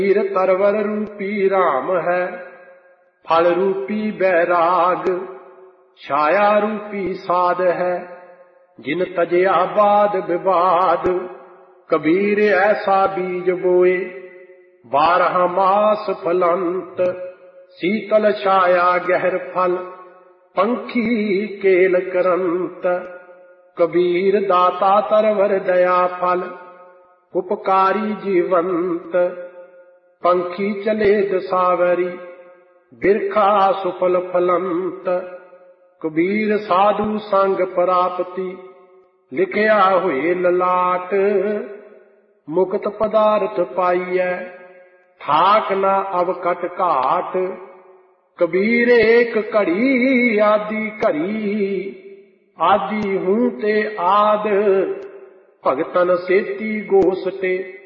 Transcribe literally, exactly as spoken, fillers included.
हीर तरवर रूपी राम है, फल रूपी बैराग, छाया रूपी साध है, जिन तजया बाद विवाद। कबीर ऐसा बीज बोए, बारह मास फलंत, शीतल छाया गहर फल, पंखी केल करंत। कबीर दाता तरवर दया फल, उपकारी जीवंत, पंखी चले दसावरी, बिरखा सुफल फलंत। कबीर साधु संग प्राप्ति, लिखिया हुए ललाट, मुक्त पदार्थ पाइयै, ठाक न अब कट घाट। कबीर एक घड़ी आदि घड़ी, आदि हूं ते आद, भगतन सेती गोसटे।